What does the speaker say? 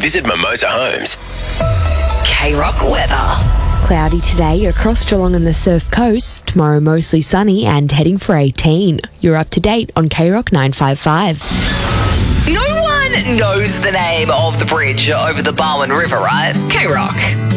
Visit Mimosa Homes. K-Rock weather. Cloudy today across Geelong and the Surf Coast. Tomorrow mostly sunny and heading for 18. You're up to date on K-Rock 955. No one knows the name of the bridge over the Barwon River, right? K-Rock.